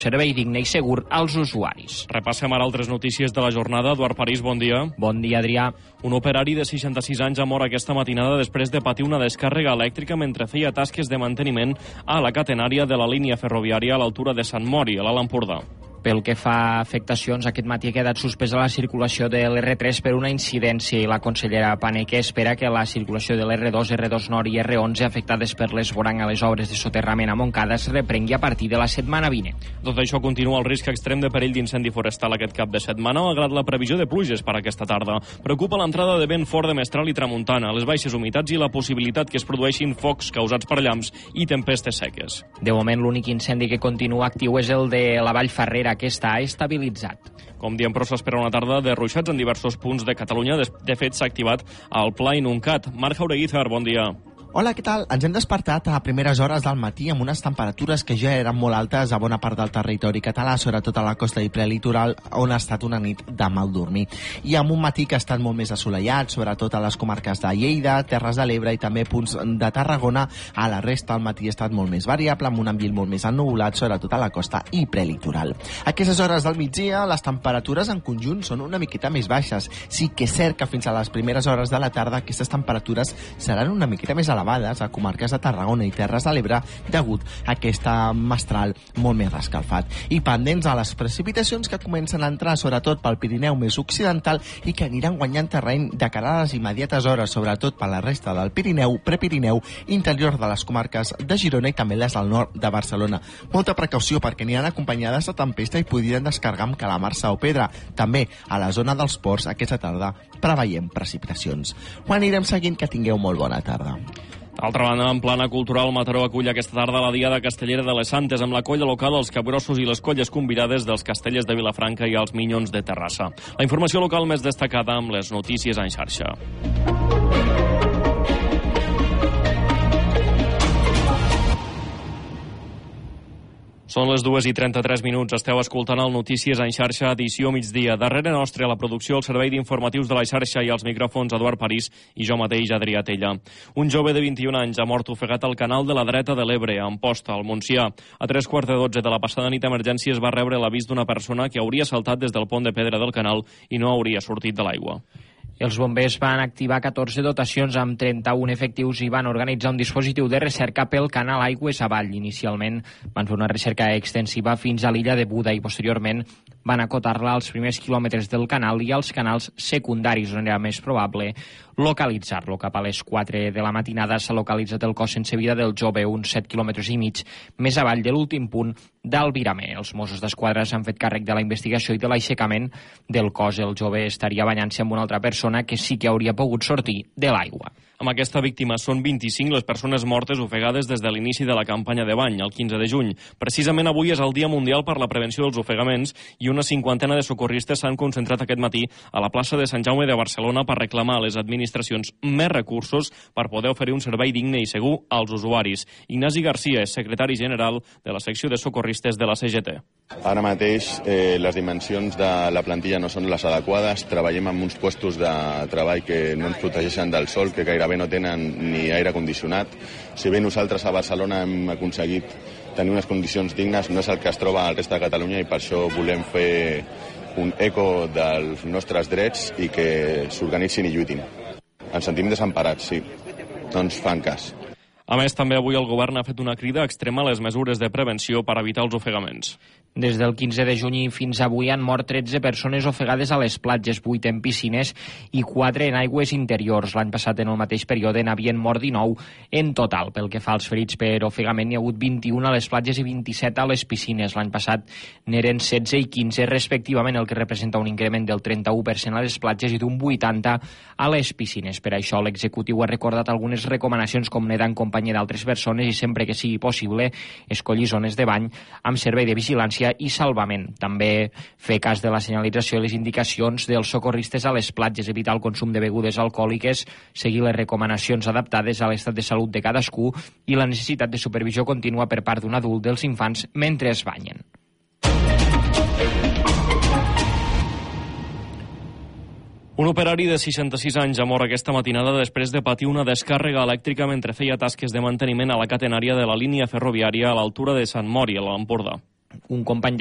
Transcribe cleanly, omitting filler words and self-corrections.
servei digne i segur als usuaris. Repassem ara altres notícies de la jornada. Eduard París, bon dia. Bon dia, Adrià. Un operari de 66 anys ha mort aquesta matinada després de patir una descàrrega elèctrica mentre feia tasques de manteniment a la catenària de la línia ferroviària a l'altura de Sant Mori, a l'Alt Empordà. Pel que fa a afectacions, aquest matí ha quedat suspesa la circulació de l'R3 per una incidència i la consellera Paneque espera que la circulació de l'R2, R2 Nord i R11 afectades per l'esborang a les obres de soterrament a Montcada es reprengui a partir de la setmana vinent. Tot això continua el risc extrem de perill d'incendi forestal aquest cap de setmana, malgrat la previsió de pluges per aquesta tarda. Preocupa l'entrada de vent fort de mestral i tramuntana, les baixes humitats i la possibilitat que es produeixin focs causats per llamps i tempestes seques. De moment, l'únic incendi que continua actiu és el de la Vall Ferrera, que està estabilitzat. Com diem, però s'espera una tarda de ruixats en diversos punts de Catalunya. De fet, s'ha activat el Pla Inuncat. Marc Jaureguizar, bon dia. Hola, què tal? Ens hem despertat a primeres hores del matí amb unes temperatures que ja eren molt altes a bona part del territori català, sobretot a la costa i prelitoral, on ha estat una nit de mal dormir. I amb un matí que ha estat molt més assolellat, sobretot a les comarques de Lleida, Terres de l'Ebre i també punts de Tarragona. A la resta, el matí ha estat molt més variable, amb un ambient molt més ennuvolat, sobretot a la costa i prelitoral. A aquestes hores del migdia, les temperatures en conjunt són una miqueta més baixes. Sí que és cert que fins a les primeres hores de la tarda aquestes temperatures seran una miqueta més elevades a comarques de Tarragona i Terres de l'Ebre degut a aquesta mestral molt més rescalfat. I pendents a les precipitacions que comencen a entrar sobretot pel Pirineu més occidental i que aniran guanyant terreny de cara a les immediates hores, sobretot per la resta del Pirineu, Prepirineu, interior de les comarques de Girona i també les del nord de Barcelona. Molta precaució perquè aniran acompanyades de tempesta i podrien descarregar amb calamarsa o pedra. També a la zona dels ports aquesta tarda preveiem precipitacions. Ho anirem seguint, que tingueu molt bona tarda. D'altra banda, en plana cultural, Mataró acull aquesta tarda la Diada Castellera de les Santes amb la colla local, els capgrossos i les colles convidades dels Castellers de Vilafranca i els Minyons de Terrassa. La informació local més destacada amb les notícies en xarxa. Són les 2:33. Esteu escoltant el Notícies en xarxa, edició migdia. Darrere nostre, a la producció, el servei d'informatius de la xarxa i els micròfons, Eduard París i jo mateix, Adrià Tella. Un jove de 21 anys ha mort ofegat al canal de la dreta de l'Ebre, a Amposta, al Montsià. A 3:15 de la passada nit, Emergències va rebre l'avís d'una persona que hauria saltat des del pont de pedra del canal i no hauria sortit de l'aigua. Els bombers van activar 14 dotacions amb 31 efectius i van organitzar un dispositiu de recerca pel canal Aigües Avall. Inicialment van fer una recerca extensiva fins a l'illa de Buda i posteriorment van acotar-la als primers quilòmetres del canal i als canals secundaris, on era més probable localitzar-lo. Cap a les 4 de la matinada s'ha localitzat el cos sense vida del jove, uns 7 quilòmetres i mig més avall de l'últim punt d'Albiramer. Els Mossos d'Esquadra s'han fet càrrec de la investigació i de l'aixecament del cos. El jove estaria banyant-se amb una altra persona que sí que hauria pogut sortir de l'aigua. Amb aquesta víctima són 25 les persones mortes ofegades des de l'inici de la campanya de bany, el 15 de juny. Precisament avui és el Dia Mundial per la Prevenció dels Ofegaments i una cinquantena de socorristes s'han concentrat aquest matí a la plaça de Sant Jaume de Barcelona per reclamar a les administracions més recursos per poder oferir un servei digne i segur als usuaris. Ignasi Garcia és secretari general de la secció de socorristes de la CGT. Ara mateix les dimensions de la plantilla no són les adequades. Treballem amb uns puestos de treball que no ens protegeixen del sol, que gairebé no tenen ni aire condicionat. Si bé nosaltres a Barcelona hem aconseguit tenir unes condicions dignes, no és el que es troba al resta de Catalunya i per això volem fer un eco dels nostres drets i que s'organitzin i lluitin. Ens sentim desemparats, sí. No ens fan cas. A més, també avui el govern ha fet una crida extrema a les mesures de prevenció per evitar els ofegaments. Des del 15 de juny fins avui han mort 13 persones ofegades a les platges, 8 en piscines i 4 en aigües interiors. L'any passat, en el mateix període, n'havien mort 19 en total. Pel que fa als ferits per ofegament, n'hi ha hagut 21 a les platges i 27 a les piscines. L'any passat n'eren 16 i 15 respectivament, el que representa un increment del 31% a les platges i d'un 80% a les piscines. Per això, l'executiu ha recordat algunes recomanacions com nedar en companyia d'altres persones i, sempre que sigui possible, escollir zones de bany amb servei de vigilància i salvament. També fer cas de la senyalització i les indicacions dels socorristes a les platges, evitar el consum de begudes alcohòliques, seguir les recomanacions adaptades a l'estat de salut de cadascú i la necessitat de supervisió contínua per part d'un adult dels infants mentre es banyen. Un operari de 66 anys ha mort aquesta matinada després de patir una descàrrega elèctrica mentre feia tasques de manteniment a la catenària de la línia ferroviària a l'altura de Sant Mori, a l'Empordà. un company